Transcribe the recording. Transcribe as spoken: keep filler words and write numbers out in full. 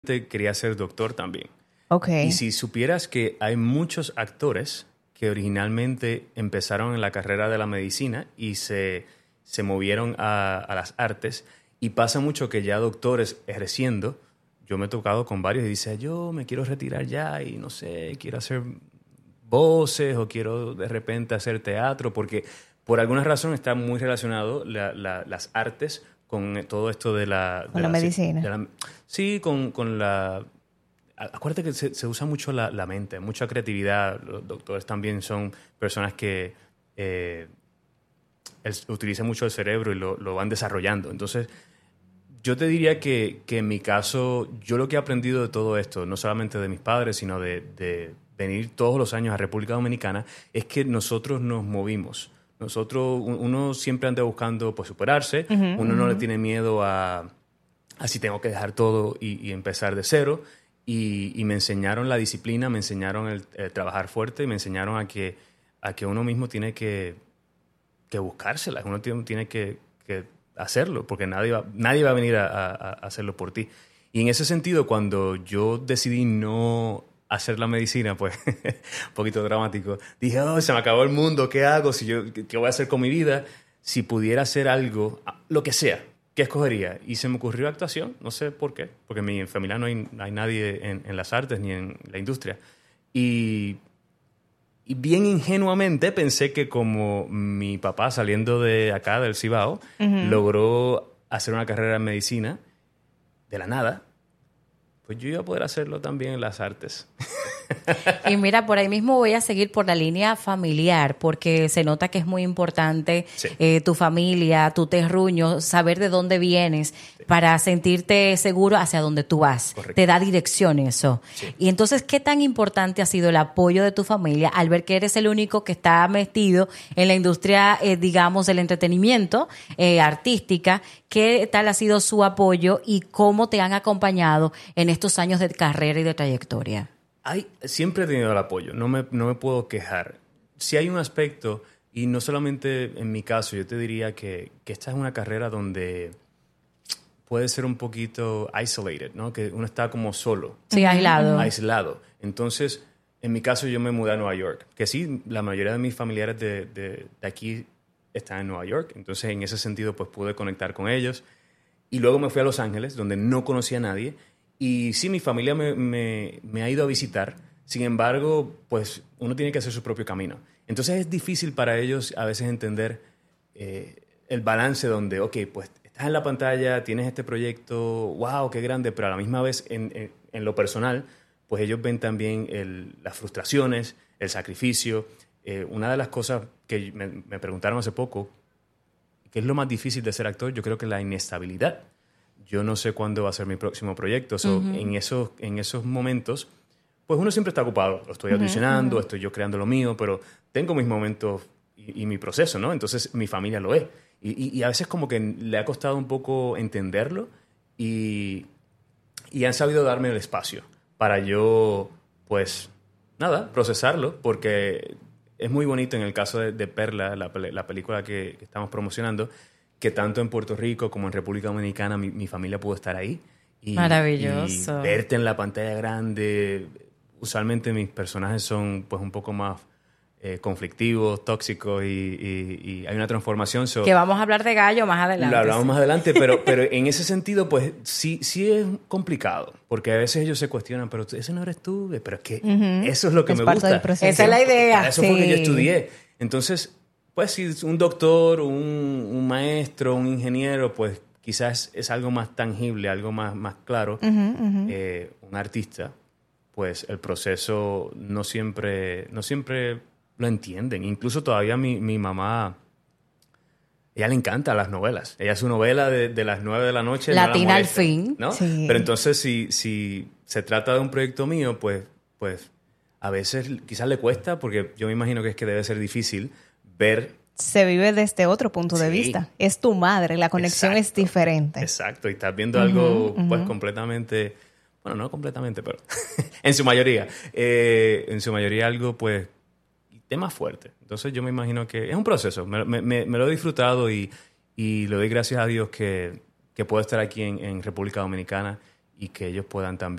originalmente quería ser doctor también. Okay. Y si supieras que hay muchos actores que originalmente empezaron en la carrera de la medicina y se, se movieron a, a las artes, y pasa mucho que ya doctores ejerciendo, yo me he tocado con varios y dice, yo me quiero retirar ya y no sé, quiero hacer voces o quiero de repente hacer teatro, porque por alguna razón está muy relacionado la, la, las artes con todo esto de la... Con de la, la medicina. de la, sí, con, con la... Acuérdate que se, se usa mucho la, la mente, mucha creatividad. Los doctores también son personas que eh, el, utilizan mucho el cerebro y lo, lo van desarrollando. Entonces, yo te diría que, que en mi caso, yo lo que he aprendido de todo esto, no solamente de mis padres, sino de, de venir todos los años a República Dominicana, es que nosotros nos movimos. Nosotros, uno siempre anda buscando pues, superarse, uh-huh, uno uh-huh. no le tiene miedo a, a si tengo que dejar todo y, y empezar de cero. Y, y me enseñaron la disciplina, me enseñaron el, el trabajar fuerte y me enseñaron a que, a que uno mismo tiene que, que buscársela, uno tiene, tiene que, que hacerlo, porque nadie va, nadie va a venir a, a, a hacerlo por ti. Y en ese sentido, cuando yo decidí no hacer la medicina, pues un poquito dramático, dije, oh, se me acabó el mundo, ¿qué hago? Si yo, ¿qué voy a hacer con mi vida? Si pudiera hacer algo, lo que sea, ¿qué escogería? Y se me ocurrió actuación, no sé por qué, porque en mi familia no hay, no hay nadie en, en las artes ni en la industria. Y, y bien ingenuamente pensé que como mi papá saliendo de acá, del Cibao, uh-huh. logró hacer una carrera en medicina de la nada, pues yo iba a poder hacerlo también en las artes. Y mira, por ahí mismo voy a seguir por la línea familiar, porque se nota que es muy importante sí. eh, tu familia, tu terruño, saber de dónde vienes sí. para sentirte seguro hacia dónde tú vas. Correcto. Te da dirección eso. Sí. Y entonces, ¿qué tan importante ha sido el apoyo de tu familia al ver que eres el único que está metido en la industria, eh, digamos, del entretenimiento eh, artística? ¿Qué tal ha sido su apoyo y cómo te han acompañado en estos años de carrera y de trayectoria? Hay, siempre he tenido el apoyo, no me, no me puedo quejar. Si hay un aspecto, y no solamente en mi caso, yo te diría que, que esta es una carrera donde puede ser un poquito isolated, ¿no? Que uno está como solo. Sí, aislado. Aislado. Entonces, en mi caso, yo me mudé a Nueva York, que sí, la mayoría de mis familiares de, de, de aquí están en Nueva York, entonces en ese sentido pues pude conectar con ellos. Y luego me fui a Los Ángeles, donde no conocía a nadie. Y sí, mi familia me, me, me ha ido a visitar. Sin embargo, pues uno tiene que hacer su propio camino. Entonces es difícil para ellos a veces entender eh, el balance donde, ok, pues estás en la pantalla, tienes este proyecto, wow, qué grande, pero a la misma vez en, en, en lo personal, pues ellos ven también el, las frustraciones, el sacrificio. Eh, una de las cosas que me, me preguntaron hace poco, ¿qué es lo más difícil de ser actor? Yo creo que la inestabilidad. Yo no sé cuándo va a ser mi próximo proyecto. So, uh-huh. en, esos, en esos momentos, pues uno siempre está ocupado. Lo estoy audicionando, uh-huh. estoy yo creando lo mío, pero tengo mis momentos y, y mi proceso, ¿no? Entonces, mi familia lo es. Y, y, y a veces como que le ha costado un poco entenderlo y, y han sabido darme el espacio para yo, pues, nada, procesarlo, porque es muy bonito en el caso de, de Perla, la, la película que, que estamos promocionando, que tanto en Puerto Rico como en República Dominicana mi, mi familia pudo estar ahí. Y, maravilloso. Y verte en la pantalla grande. Usualmente mis personajes son pues un poco más eh, conflictivos, tóxicos y, y, y hay una transformación. So, que vamos a hablar de Gallo más adelante. Lo hablamos sí. más adelante, pero, pero en ese sentido pues sí, sí es complicado. Porque a veces ellos se cuestionan, pero ese no eres tú. Pero es que uh-huh. eso es lo que es me parte gusta. Del proceso. Esa es la idea. Eso sí. fue que yo estudié. Entonces... Pues si un doctor, un, un maestro, un ingeniero, pues quizás es algo más tangible, algo más, más claro. Uh-huh, uh-huh. Eh, un artista, pues el proceso no siempre, no siempre lo entienden. Incluso todavía mi, mi mamá, ella le encanta las novelas. Ella hace su novela de, de las nueve de la noche. Latina no la al fin. ¿no? Sí. Pero entonces si, si se trata de un proyecto mío, pues, pues a veces quizás le cuesta, porque yo me imagino que es que debe ser difícil ver... Se vive desde otro punto sí. de vista. Es tu madre, la conexión exacto, es diferente. Exacto, y estás viendo uh-huh, algo uh-huh. pues completamente, bueno, no completamente, pero en su mayoría, eh, en su mayoría algo pues, tema fuerte. Entonces yo me imagino que es un proceso, me, me, me lo he disfrutado y, y le doy gracias a Dios que, que puedo estar aquí en, en República Dominicana y que ellos puedan también